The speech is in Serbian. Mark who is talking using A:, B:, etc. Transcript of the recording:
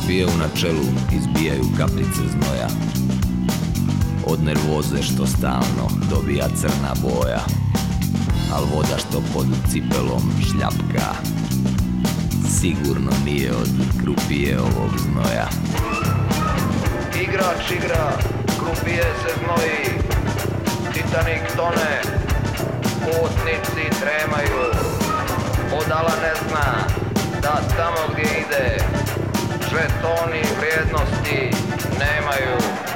A: Krupije u načelu izbijaju kapljice znoja od nervoze što stalno dobija crna boja, al voda što pod cipelom šljapka sigurno nije od krupije ovog znoja.
B: Igrač igra, krupije se znoji, Titanik tone, putnici tremaju, budala ne zna da tamo gdje ide žetoni vrijednosti nemaju.